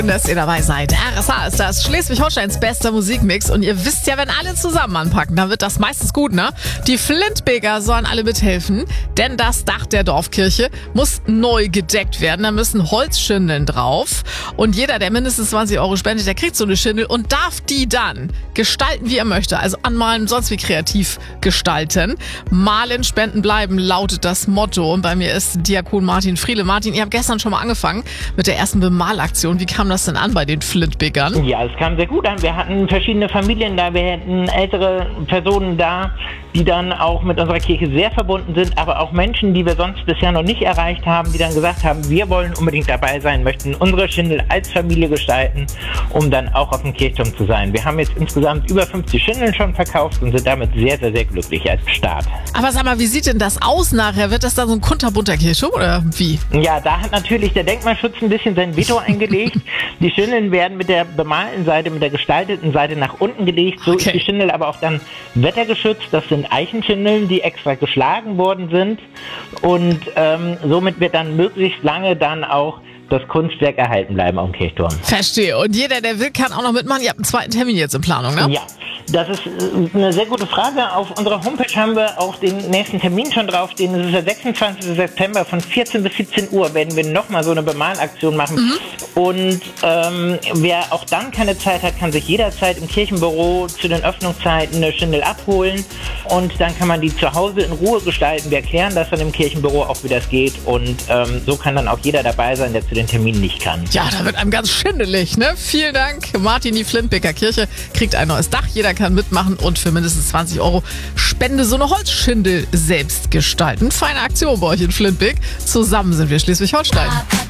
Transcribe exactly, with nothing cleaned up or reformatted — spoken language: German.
Dass ihr dabei seid. R S H ist das Schleswig-Holsteins bester Musikmix und ihr wisst ja, wenn alle zusammen anpacken, dann wird das meistens gut, ne? Die Flintbeker sollen alle mithelfen, denn das Dach der Dorfkirche muss neu gedeckt werden. Da müssen Holzschindeln drauf und jeder, der mindestens zwanzig Euro spendet, der kriegt so eine Schindel und darf die dann gestalten, wie er möchte. Also anmalen, sonst wie kreativ gestalten. Malen, Spenden bleiben, lautet das Motto. Und bei mir ist Diakon Martin Friele. Martin, ihr habt gestern schon mal angefangen mit der ersten Bemalaktion. Wie kam das denn an bei den Flintbekern? Ja, es kam sehr gut an. Wir hatten verschiedene Familien da, wir hatten ältere Personen da, die dann auch mit unserer Kirche sehr verbunden sind, aber auch Menschen, die wir sonst bisher noch nicht erreicht haben, die dann gesagt haben, wir wollen unbedingt dabei sein, möchten unsere Schindel als Familie gestalten, um dann auch auf dem Kirchturm zu sein. Wir haben jetzt insgesamt über fünfzig Schindeln schon verkauft und sind damit sehr, sehr, sehr glücklich als Start. Aber sag mal, wie sieht denn das aus nachher? Wird das dann so ein kunterbunter Kirchturm oder wie? Ja, da hat natürlich der Denkmalschutz ein bisschen sein Veto eingelegt. Die Schindeln werden mit der bemalten Seite, mit der gestalteten Seite nach unten gelegt. So Okay. ist die Schindel aber auch dann wettergeschützt. Das sind Eichenschindeln, die extra geschlagen worden sind. Und ähm, somit wird dann möglichst lange dann auch das Kunstwerk erhalten bleiben am Kirchturm. Verstehe. Und jeder, der will, kann auch noch mitmachen. Ihr habt einen zweiten Termin jetzt in Planung, ne? Ja, das ist äh, eine sehr gute Frage. Auf unserer Homepage haben wir auch den nächsten Termin schon draufstehen. Das ist der sechsundzwanzigsten September von vierzehn bis siebzehn Uhr werden wir nochmal so eine Bemalaktion machen. Mhm. Und ähm, wer auch dann keine Zeit hat, kann sich jederzeit im Kirchenbüro zu den Öffnungszeiten eine Schindel abholen. Und dann kann man die zu Hause in Ruhe gestalten. Wir erklären das dann im Kirchenbüro auch, wie das geht. Und ähm, so kann dann auch jeder dabei sein, der zu den Termin nicht kann. Ja, da wird einem ganz schindelig, ne? Vielen Dank. Martin, die Flintbeker Kirche kriegt ein neues Dach. Jeder kann mitmachen und für mindestens zwanzig Euro Spende so eine Holzschindel selbst gestalten. Feine Aktion bei euch in Flintbeck. Zusammen sind wir Schleswig-Holstein.